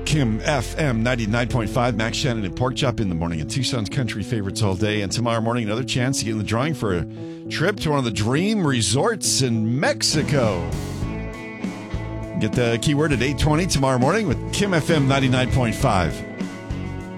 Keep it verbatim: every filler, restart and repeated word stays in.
Kim F M ninety-nine point five. Max Shannon and Pork Chop in the morning and Tucson's country favorites all day. And tomorrow morning, another chance to get in the drawing for a trip to one of the dream resorts in Mexico. Get the keyword at eight twenty tomorrow morning with Kim F M ninety-nine point five.